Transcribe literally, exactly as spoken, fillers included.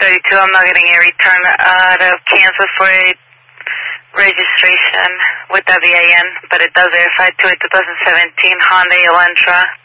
thirty-two. I'm not getting a return out of Kansas for a registration with the V I N, but it does verify to a two thousand seventeen Hyundai Elantra.